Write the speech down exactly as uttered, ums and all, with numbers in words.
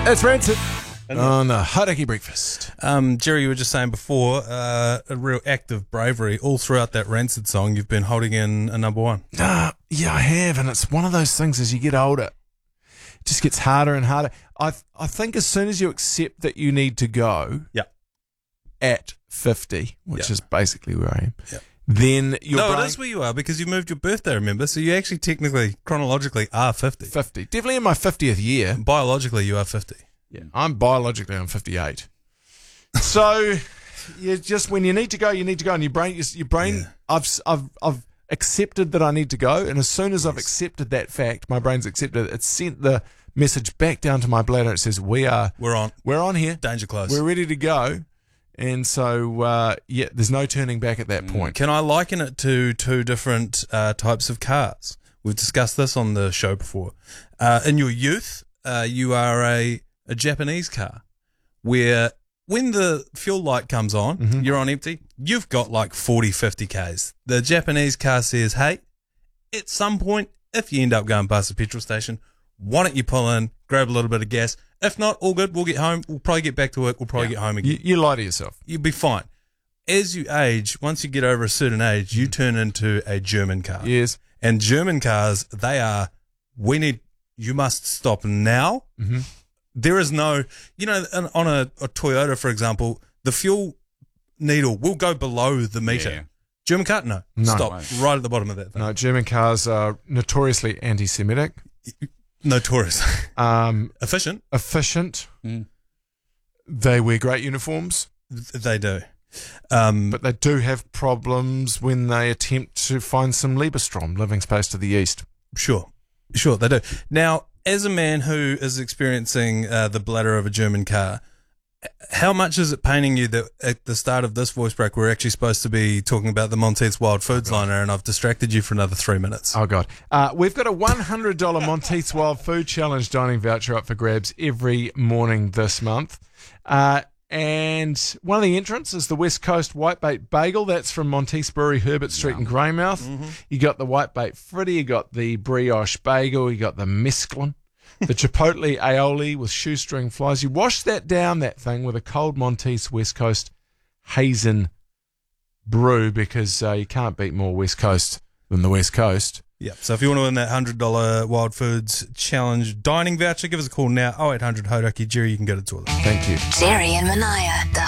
It's Rancid on the Hauraki Breakfast. Um, Jerry, you were just saying before, uh, a real act of bravery. All throughout that Rancid song, you've been holding in a number one. Uh, yeah, I have, and it's one of those things as you get older, it just gets harder and harder. I I think as soon as you accept that you need to go Yeah. at fifty, which Yeah. is basically where I am, Yeah. then your No, brain... it is where you are because you moved your birthday, remember? So you actually technically, chronologically, are fifty. fifty. Definitely in my fiftieth year. Biologically, you are fifty. Yeah, I'm biologically I'm fifty-eight. So, yeah, just when you need to go, you need to go, and your brain, your brain. Yeah. I've I've I've accepted that I need to go, and as soon as I've accepted that fact, my brain's accepted it. It's sent the message back down to my bladder. It says we are We're on. we're on here, Danger close. we're ready to go, and so uh, yeah, there's no turning back at that point. Can I liken it to two different uh, types of cars? We've discussed this on the show before. Uh, in your youth, uh, you are a, a Japanese car where when the fuel light comes on, Mm-hmm. you're on empty, you've got like forty, fifty Ks. The Japanese car says, hey, at some point, if you end up going past the petrol station, why don't you pull in, grab a little bit of gas? If not, all good, we'll get home. We'll probably get back to work. We'll probably get home again. You, you lie to yourself. You'll be fine. As you age, once you get over a certain age, you turn into a German car. Yes. And German cars, they are, we need, you must stop now. Mm-hmm. There is no, you know, on on a, a Toyota, for example, the fuel needle will go below the meter. Yeah. German car, no. No. Stop Right. right at the bottom of that thing. No, German cars are notoriously anti-Semitic, Notorious. um, Efficient. efficient. Mm. They wear great uniforms. They do. Um, But they do have problems when they attempt to find some Lieberstrom, living space to the east. Sure, sure, they do. Now, as a man who is experiencing uh, the bladder of a German car, how much is it paining you that at the start of this voice break we're actually supposed to be talking about the Monteith's Wild Foods liner, and I've distracted you for another three minutes? Oh, God. Uh, we've got a one hundred dollars Monteith's Wild Food Challenge dining voucher up for grabs every morning this month. Uh, and one of the entrants is the West Coast Whitebait Bagel. That's from Monteith's Brewery, Herbert Street in Greymouth. Mm-hmm. You got the Whitebait Fritty, you got the Brioche Bagel, you got the Mesclun, the Chipotle Aioli with shoestring flies. You wash that down, that thing, with a cold Monteith's West Coast Hazen brew, because uh, you can't beat more West Coast than the West Coast. Yeah, so if you want to win that one hundred dollars Wild Foods Challenge dining voucher, give us a call now, oh eight hundred Hauraki. Jerry, you can get it to us. Thank you. Jerry and Manaya, the